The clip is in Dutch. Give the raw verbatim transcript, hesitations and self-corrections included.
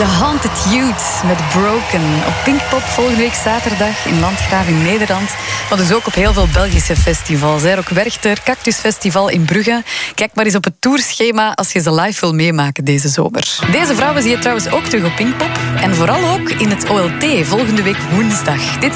The Haunted Youth met Broken. Op Pinkpop volgende week zaterdag in Landgraaf in Nederland. Maar dus ook op heel veel Belgische festivals. Hè. Ook Werchter, Cactus Festival in Brugge. Kijk maar eens op het tourschema als je ze live wil meemaken deze zomer. Deze vrouwen zie je trouwens ook terug op Pinkpop. En vooral ook in het O L T volgende week woensdag. Dit